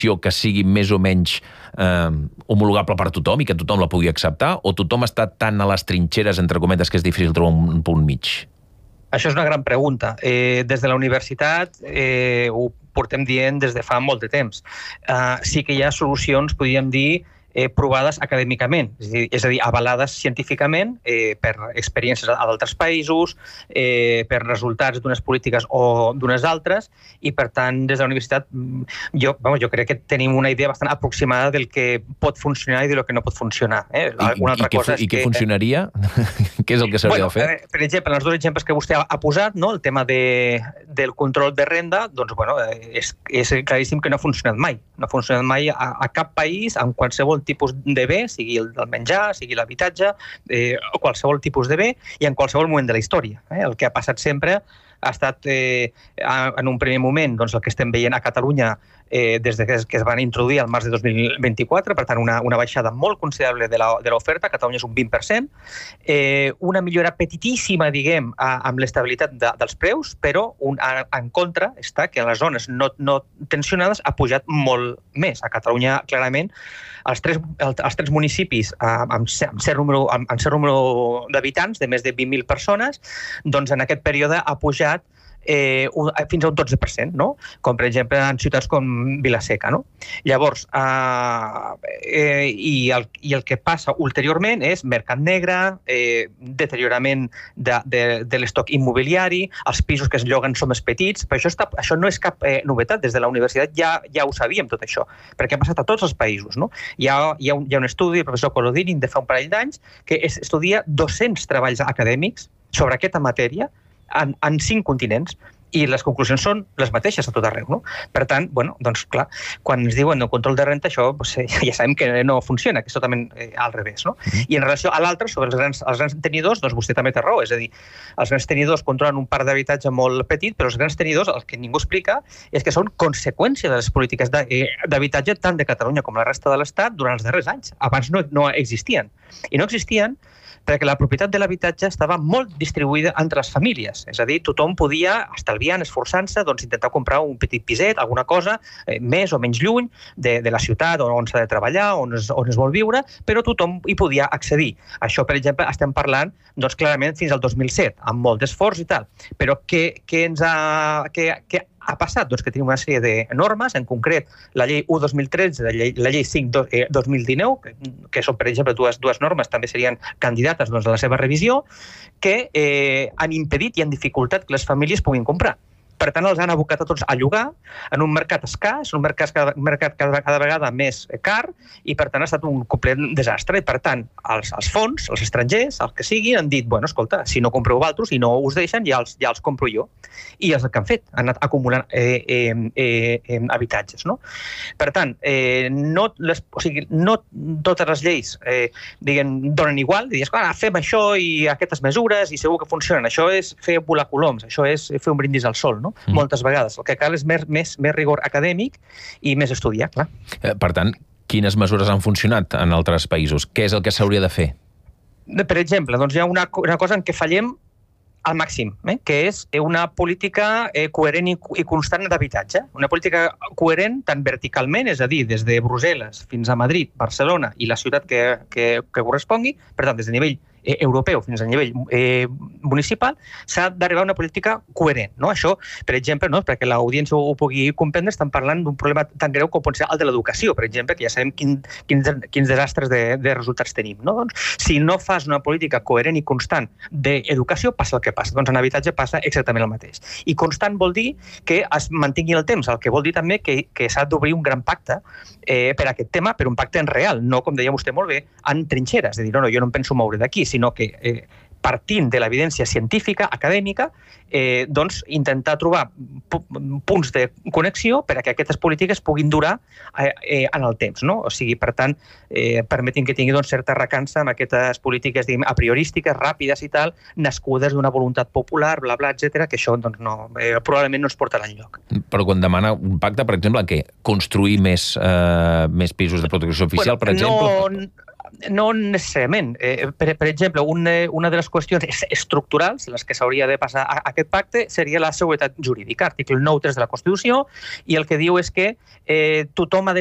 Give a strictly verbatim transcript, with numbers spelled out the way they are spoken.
que sigui més o menys eh, homologable per tothom i que tothom la pugui acceptar, o tothom està tan a les trinxeres, entre cometes, que és difícil trobar un punt mig? Això és una gran pregunta. Eh, des de la universitat eh, ho portem dient des de fa molt de temps. Uh, sí que hi ha solucions, podríem dir, Eh, provades acadèmicament, és a dir, és a dir avalades científicament eh, per experiències a d'altres països, eh, per resultats d'unes polítiques o d'unes altres, i per tant, des de la universitat, jo, vamos, jo crec que tenim una idea bastant aproximada del que pot funcionar i del que no pot funcionar. Eh? I, una altra i, cosa que, és I què que, funcionaria? Què és el que s'hauria bueno, de fer? Eh, per exemple, els dos exemples que vostè ha, ha posat, no? El tema de, del control de renda, doncs, bueno, és, és claríssim que no ha funcionat mai. No ha funcionat mai a, a cap país, en qualsevol tipus de bé, sigui el del menjar, sigui l'habitatge, eh, o qualsevol tipus de bé, i en qualsevol moment de la història. Eh? El que ha passat sempre ha estat, eh, en un primer moment, doncs, el que estem veient a Catalunya eh, des de que es, que es van introduir al març de dos mil vint-i-quatre, per tant, una, una baixada molt considerable de l'oferta, a Catalunya és un vint per cent, eh, una millora petitíssima, diguem, a, amb l'estabilitat de, dels preus, però un, a, en contra està que a les zones no, no tensionades ha pujat molt més. A Catalunya, clarament, els tres, els tres municipis amb, amb, cert número, amb, amb cert número d'habitants, de més de vint mil persones, doncs en aquest període ha pujat eh, un, fins a un dotze per cent, no? Com per exemple en ciutats com Vila-seca. No? Llavors, eh, eh, i, el, i el que passa ulteriorment és mercat negre, eh, deteriorament de, de, de l'estoc immobiliari, els pisos que es lloguen són més petits, però això, està, això no és cap eh, novetat, des de la universitat ja, ja ho sabíem tot això, perquè ha passat a tots els països. No? Hi, ha, hi, ha un, hi ha un estudi, el professor Colodini, de fa un parell d'anys, que es, estudia dos-cents treballs acadèmics sobre aquesta matèria en, en cinc continents, i les conclusions són les mateixes a tot arreu. No? Per tant, bueno, doncs clar, quan ens diuen el control de renta, això pues, ja sabem que no funciona, que és totalment eh, al revés. No? I en relació a l'altre, sobre els grans, els grans tenidors, doncs vostè també té raó, és a dir, els grans tenidors controlen un parc d'habitatge molt petit, però els grans tenidors, el que ningú explica, és que són conseqüència de les polítiques d'habitatge tant de Catalunya com la resta de l'Estat durant els darrers anys. Abans no, no existien. I no existien perquè la propietat de l'habitatge estava molt distribuïda entre les famílies. És a dir, tothom podia, estalviant, esforçant-se, doncs, intentar comprar un petit piset, alguna cosa, eh, més o menys lluny de, de la ciutat on s'ha de treballar, on es, on es vol viure, però tothom hi podia accedir. Això, per exemple, estem parlant doncs, clarament fins al dos mil set, amb molt d'esforç i tal. Però què, què ens ha... Què, què ha passat? Doncs que tenim una sèrie de normes, en concret la llei u dos mil tretze, la llei, la llei cinc dos mil dinou, que, que són, per exemple, dues, dues normes, també serien candidates doncs, a la seva revisió, que eh, han impedit i han dificultat que les famílies puguin comprar. Per tant, els han abocat a tots a llogar en un mercat escàs, un mercat cada, mercat cada, cada vegada més car, i per tant ha estat un complet desastre. I per tant, els, els fons, els estrangers, els que siguin, han dit, bueno, escolta, si no compreu vosaltres i no us deixen, ja els, ja els compro jo. I és el que han fet, han anat acumulant eh, eh, eh, eh, habitatges. No? Per tant, eh, no, les, o sigui, no totes les lleis eh, diguen, donen igual, i dius, ah, fem això i aquestes mesures i segur que funcionen. Això és fer volar coloms, això és fer un brindis al sol, no? Mm. Moltes vegades. El que cal és més, més, més rigor acadèmic i més estudiar, clar. Eh, per tant, quines mesures han funcionat en altres països? Què és el que s'hauria de fer? Per exemple, doncs hi ha una, una cosa en què fallem al màxim, eh? que és una política eh, coherent i, i constant d'habitatge. Una política coherent tant verticalment, és a dir, des de Brussel·les fins a Madrid, Barcelona i la ciutat que, que, que correspongui, per tant, des de nivell eh, europeu fins a nivell eh, municipal, s'ha d'arribar a una política coherent. No? Això, per exemple, no? perquè l'audiència ho, ho pugui comprendre, estan parlant d'un problema tan greu com pot ser el de l'educació, per exemple, que ja sabem quin, quins, quins desastres de, de resultats tenim. No? Doncs, si no fas una política coherent i constant d'educació, passa el que passa. Doncs en habitatge passa exactament el mateix. I constant vol dir que es mantingui el temps, el que vol dir també que, que s'ha d'obrir un gran pacte eh, per a aquest tema, per un pacte en real, no, com deia vostè molt bé, en trinxeres, de dir, no, no, jo no em penso moure d'aquí, sinó que eh, partint de l'evidència científica, acadèmica, eh, doncs intentar trobar punts de connexió per a que aquestes polítiques puguin durar eh, eh, en el temps. No? O sigui, per tant, eh, permetin que tingui doncs, certa recança amb aquestes polítiques diguem, a priorístiques, ràpides i tal, nascudes d'una voluntat popular, bla, bla, etcètera, que això doncs, no, eh, probablement no ens portarà enlloc. Però quan demana un pacte, per exemple, en què? Construir més, eh, més pisos de protecció oficial, bueno, per exemple? No... no necessàriament. Eh, per, per exemple, un, una de les qüestions estructurals en les que s'hauria de passar a, a aquest pacte seria la seguretat jurídica, article nou punt tres de la Constitució, i el que diu és que eh, tothom ha de